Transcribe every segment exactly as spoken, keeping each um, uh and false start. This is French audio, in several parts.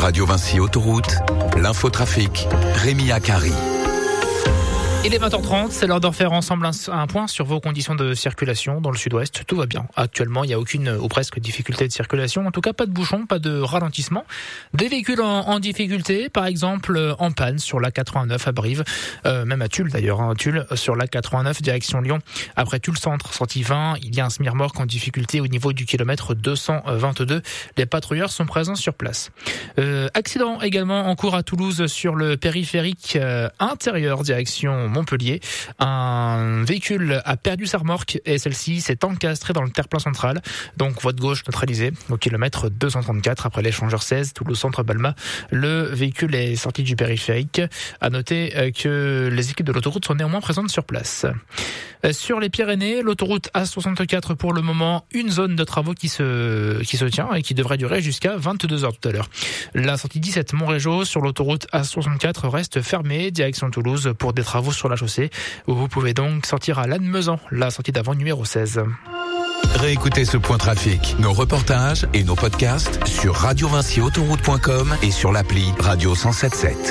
Radio Vinci Autoroute, l'infotrafic, Rémi Akari. Il est vingt heures trente, c'est l'heure de refaire ensemble un, un point sur vos conditions de circulation dans le sud-ouest. Tout va bien. Actuellement, il n'y a aucune ou presque difficulté de circulation. En tout cas, pas de bouchons, pas de ralentissement. Des véhicules en, en difficulté, par exemple en panne sur l'A quatre-vingt-neuf à Brive, euh, même à Tulle d'ailleurs, hein, Tulle sur l'A quatre-vingt-neuf direction Lyon. Après Tulle centre, sortie vingt, il y a un semi-remorque en difficulté au niveau du kilomètre deux cent vingt-deux. Les patrouilleurs sont présents sur place. Euh, accident également en cours à Toulouse sur le périphérique euh, intérieur direction Montpellier. Un véhicule a perdu sa remorque et celle-ci s'est encastrée dans le terre-plein central. Donc voie de gauche neutralisée au kilomètre deux cent trente-quatre après l'échangeur seize, Toulouse Centre Balma. Le véhicule est sorti du périphérique. À noter que les équipes de l'autoroute sont néanmoins présentes sur place. Sur les Pyrénées, l'autoroute A soixante-quatre pour le moment, une zone de travaux qui se, qui se tient et qui devrait durer jusqu'à vingt-deux heures tout à l'heure. La sortie dix-sept Montrégeau sur l'autoroute A soixante-quatre reste fermée direction Toulouse pour des travaux sur la chaussée. Vous pouvez donc sortir à Lannemezan, la sortie d'avant numéro seize. Réécoutez ce point trafic, nos reportages et nos podcasts sur radio vinci autoroute point com et sur l'appli Radio cent sept sept.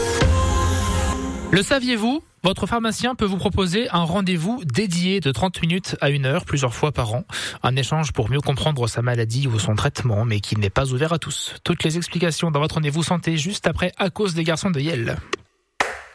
Le saviez-vous ? Votre pharmacien peut vous proposer un rendez-vous dédié de trente minutes à une heure plusieurs fois par an. Un échange pour mieux comprendre sa maladie ou son traitement, mais qui n'est pas ouvert à tous. Toutes les explications dans votre rendez-vous santé juste après À cause des garçons de Yel.